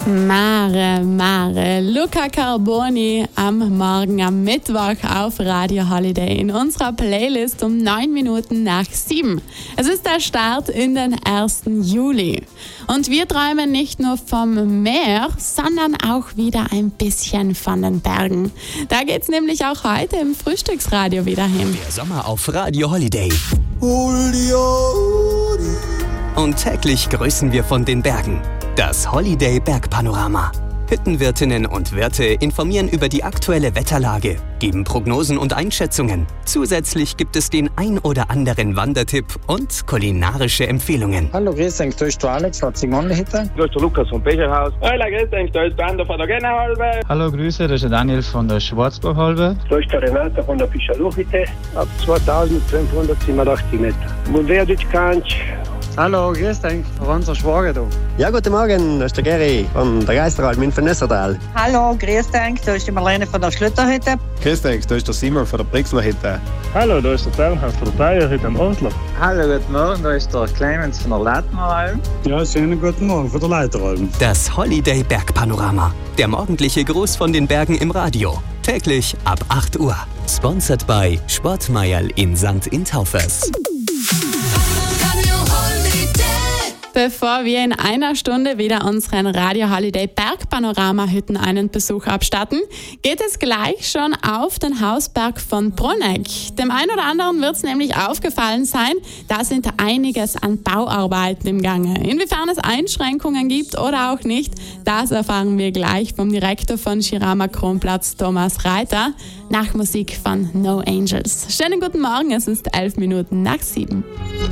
Mare, Luca Carboni am Morgen, am Mittwoch auf Radio Holiday in unserer Playlist um 9 Minuten nach 7. Es ist der Start in den 1. Juli. Und wir träumen nicht nur vom Meer, sondern auch wieder ein bisschen von den Bergen. Da geht's nämlich auch heute im Frühstücksradio wieder hin. Der Sommer auf Radio Holiday. Und täglich grüßen wir von den Bergen. Das Holiday Bergpanorama. Hüttenwirtinnen und Wirte informieren über die aktuelle Wetterlage, geben Prognosen und Einschätzungen. Zusätzlich gibt es den ein oder anderen Wandertipp und kulinarische Empfehlungen. Hallo, grüß dich, da ist der Alex von Zigmonenhütte. Da ist der Lukas vom Becherhaus. Hallo, grüß dich, da ist der Ander von der Gennerhalbe. Hallo, Grüße, da ist der Daniel von der Schwarzbachhalbe. Da ist der Renato von der Fischerluchhütte. Ab 2587 Meter. Und wer dich kennt? Hallo, grüß dich, unser Schwager da. Ja, guten Morgen, das ist der Geri von der Geisteralm in Vernössertal. Hallo, grüß dich, da ist die Marlene von der Schlütterhütte. Grüß dich, da ist der Simon von der Brixlerhütte. Hallo, da ist der Bernhard von der Bayerhütte am Oslo. Hallo, guten Morgen, da ist der Clemens von der Leitneralm. Ja, schönen guten Morgen von der Leiteralm. Das Holiday Bergpanorama. Der morgendliche Gruß von den Bergen im Radio. Täglich ab 8 Uhr. Sponsored by Sportmeierl in St. Intaufers. Bevor wir in einer Stunde wieder unseren Radio Holiday Bergpanorama Hütten einen Besuch abstatten, geht es gleich schon auf den Hausberg von Bruneck. Dem einen oder anderen wird es nämlich aufgefallen sein, da sind einiges an Bauarbeiten im Gange. Inwiefern es Einschränkungen gibt oder auch nicht, das erfahren wir gleich vom Direktor von Schirama Kronplatz, Thomas Reiter, nach Musik von No Angels. Schönen guten Morgen, es ist 11 Minuten nach 7.